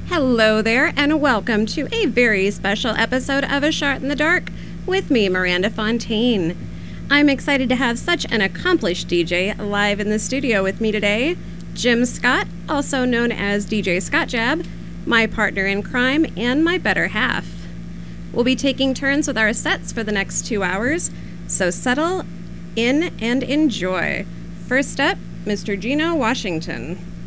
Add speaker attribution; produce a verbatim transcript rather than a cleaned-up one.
Speaker 1: Hello there, and welcome to a very special episode of A Shot in the Dark with me, Miranda Fontaine. I'm excited to have such an accomplished D J live in the studio with me today, Jim Scott, also known as D J Scott Jab, my partner in crime and my better half. We'll be taking turns with our sets for the next two hours, so settle in and enjoy. First up, Mister Gino Washington.